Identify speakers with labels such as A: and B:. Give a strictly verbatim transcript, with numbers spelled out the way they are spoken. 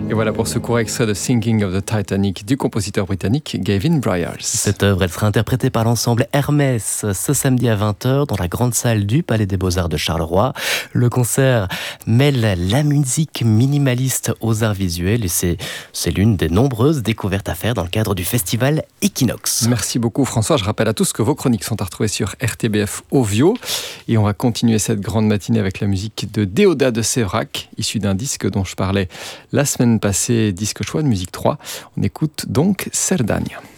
A: Et voilà pour ce court extrait de Sinking of the Titanic du compositeur britannique Gavin Bryars.
B: Cette œuvre, elle sera interprétée par l'ensemble Hermès ce samedi à vingt heures dans la grande salle du Palais des Beaux-Arts de Charleroi. Le concert mêle la musique minimaliste aux arts visuels et c'est, c'est l'une des nombreuses découvertes à faire dans le cadre du festival Equinox.
A: Merci beaucoup François. Je rappelle à tous que vos chroniques sont à retrouver sur R T B F Ovio. Et on va continuer cette grande matinée avec la musique de Déodat de Séverac, issue d'un disque dont je parlais la semaine passée, disque choix de musique trois. On écoute donc Cerdagne.